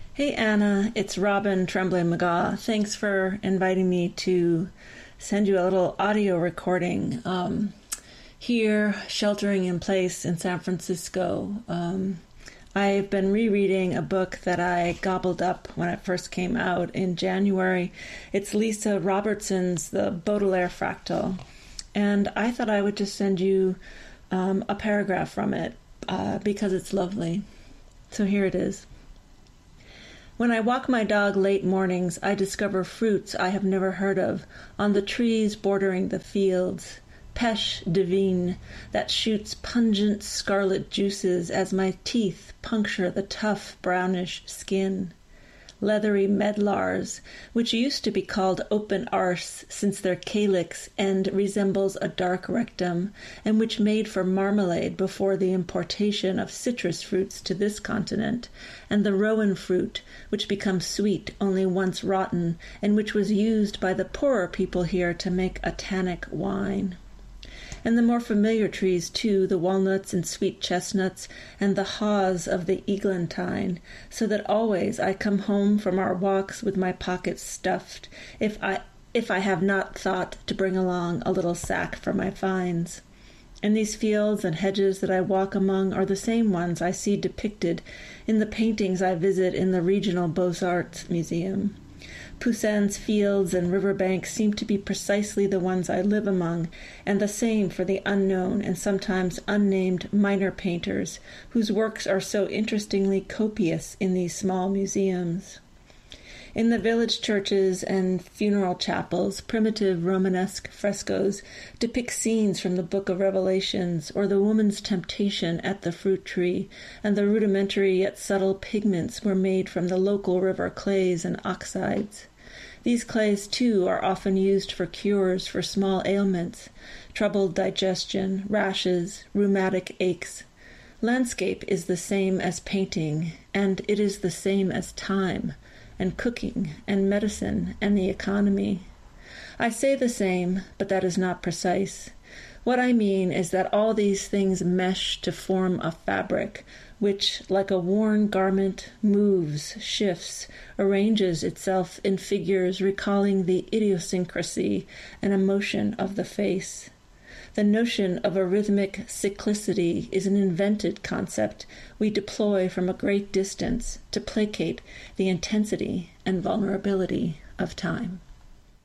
Hey Anna, it's Robin Tremblay McGaw. Thanks for inviting me to send you a little audio recording. Here, sheltering in place in San Francisco, I've been rereading a book that I gobbled up when it first came out in January. It's Lisa Robertson's The Baudelaire Fractal. And I thought I would just send you a paragraph from it because it's lovely. So here it is. When I walk my dog late mornings, I discover fruits I have never heard of on the trees bordering the fields. Pêche divine that shoots pungent scarlet juices as my teeth puncture the tough brownish skin. Leathery medlars, which used to be called open arse since their calyx end resembles a dark rectum, and which made for marmalade before the importation of citrus fruits to this continent, and the rowan fruit, which becomes sweet only once rotten, and which was used by the poorer people here to make a tannic wine. And the more familiar trees, too, the walnuts and sweet chestnuts, and the haws of the eglantine, so that always I come home from our walks with my pockets stuffed, if I have not thought to bring along a little sack for my finds. And these fields and hedges that I walk among are the same ones I see depicted in the paintings I visit in the Regional Beaux-Arts Museum. Poussin's fields and riverbanks seem to be precisely the ones I live among, and the same for the unknown and sometimes unnamed minor painters, whose works are so interestingly copious in these small museums. In the village churches and funeral chapels, primitive Romanesque frescoes depict scenes from the Book of Revelations or the woman's temptation at the fruit tree, and the rudimentary yet subtle pigments were made from the local river clays and oxides. These clays, too, are often used for cures for small ailments, troubled digestion, rashes, rheumatic aches. Landscape is the same as painting, and it is the same as time, and cooking, and medicine, and the economy. I say the same, but that is not precise. What I mean is that all these things mesh to form a fabric, which, like a worn garment, moves, shifts, arranges itself in figures recalling the idiosyncrasy and emotion of the face. The notion of a rhythmic cyclicity is an invented concept we deploy from a great distance to placate the intensity and vulnerability of time.